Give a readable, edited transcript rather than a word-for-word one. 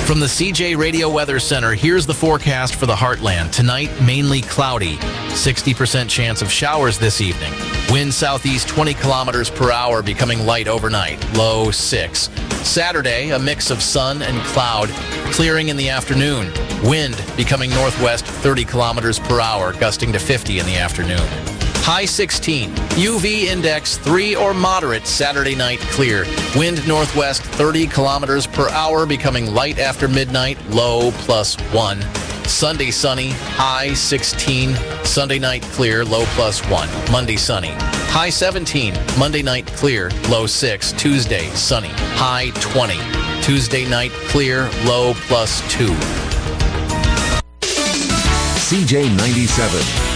From the CJ Radio Weather Center, here's the forecast for the Heartland. Tonight, mainly cloudy. 60% chance of showers this evening. Wind southeast 20 kilometers per hour, becoming light overnight. Low 6. Saturday, a mix of sun and cloud, clearing in the afternoon. Wind becoming northwest 30 kilometers per hour, gusting to 50 in the afternoon. High 16. UV index 3 or moderate. Saturday night clear. Wind northwest 30 kilometers per hour, becoming light after midnight. Low +1. Sunday sunny. High 16. Sunday night clear. Low +1. Monday sunny. High 17. Monday night clear. Low 6. Tuesday sunny. High 20. Tuesday night clear. Low +2. CJ 97.